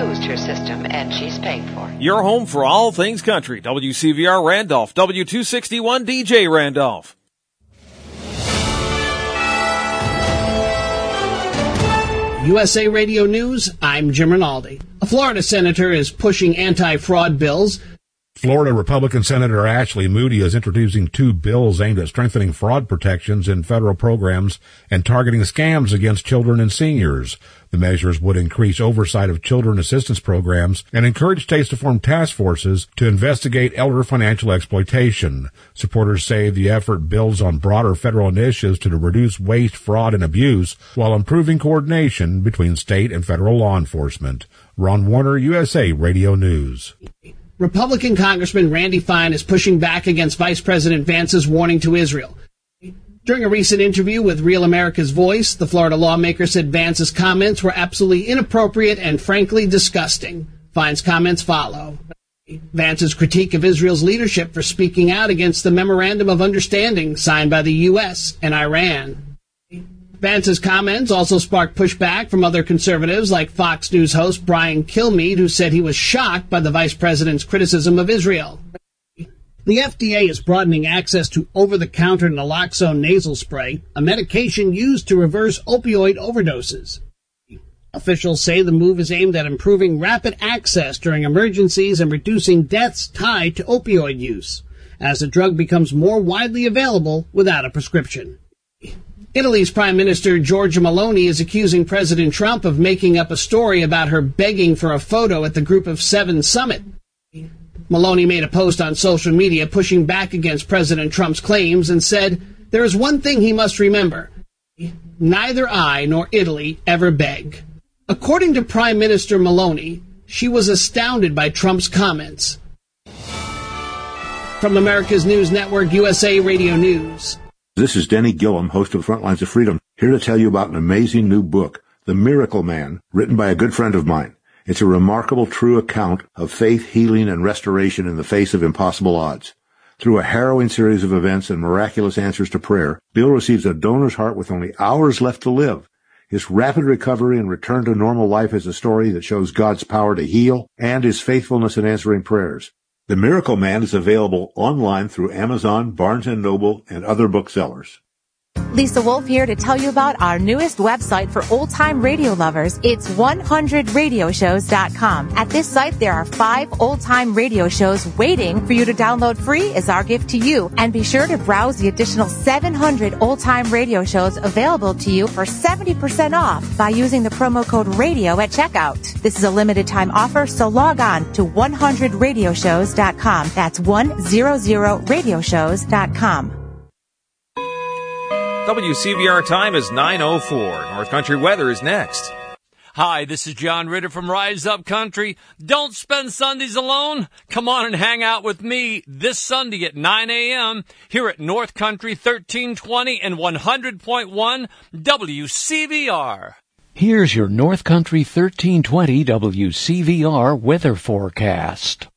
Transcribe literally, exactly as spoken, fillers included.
used her system, and she's paid for it. Your home for all things country. W C V R Randolph, W two sixty-one D J Randolph. U S A Radio News, I'm Jim Rinaldi. A Florida senator is pushing anti-fraud bills. Florida Republican Senator Ashley Moody is introducing two bills aimed at strengthening fraud protections in federal programs and targeting scams against children and seniors. The measures would increase oversight of children assistance programs and encourage states to form task forces to investigate elder financial exploitation. Supporters say the effort builds on broader federal initiatives to reduce waste, fraud, and abuse while improving coordination between state and federal law enforcement. Ron Warner, U S A Radio News. Republican Congressman Randy Fine is pushing back against Vice President Vance's warning to Israel. During a recent interview with Real America's Voice, the Florida lawmaker said Vance's comments were absolutely inappropriate and frankly disgusting. Fine's comments follow. Vance's critique of Israel's leadership for speaking out against the Memorandum of Understanding signed by the U S and Iran. Vance's comments also sparked pushback from other conservatives like Fox News host Brian Kilmeade, who said he was shocked by the vice president's criticism of Israel. The F D A is broadening access to over-the-counter naloxone nasal spray, a medication used to reverse opioid overdoses. Officials say the move is aimed at improving rapid access during emergencies and reducing deaths tied to opioid use, as the drug becomes more widely available without a prescription. Italy's Prime Minister Giorgia Meloni is accusing President Trump of making up a story about her begging for a photo at the Group of Seven summit. Meloni made a post on social media pushing back against President Trump's claims and said, "There is one thing he must remember. Neither I nor Italy ever beg." According to Prime Minister Meloni, she was astounded by Trump's comments. From America's News Network, U S A Radio News. This is Denny Gillum, host of Frontlines of Freedom, here to tell you about an amazing new book, The Miracle Man, written by a good friend of mine. It's a remarkable, true account of faith, healing, and restoration in the face of impossible odds. Through a harrowing series of events and miraculous answers to prayer, Bill receives a donor's heart with only hours left to live. His rapid recovery and return to normal life is a story that shows God's power to heal and his faithfulness in answering prayers. The Miracle Man is available online through Amazon, Barnes and Noble, and other booksellers. Lisa Wolf here to tell you about our newest website for old-time radio lovers. It's one hundred radio shows dot com. At this site, there are five old-time radio shows waiting for you to download free as our gift to you. And be sure to browse the additional seven hundred old-time radio shows available to you for seventy percent off by using the promo code RADIO at checkout. This is a limited-time offer, so log on to one hundred radio shows dot com. That's one hundred radio shows dot com. W C V R time is nine oh four. North Country weather is next. Hi, this is John Ritter from Rise Up Country. Don't spend Sundays alone. Come on and hang out with me this Sunday at nine a.m. here at North Country thirteen twenty and one hundred point one W C V R. Here's your North Country thirteen twenty W C V R weather forecast.